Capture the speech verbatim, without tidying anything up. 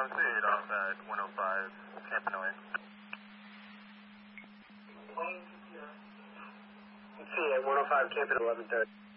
M C eight off at one oh five, Campanoy. M C at one oh five, Campanoy, eleven thirty.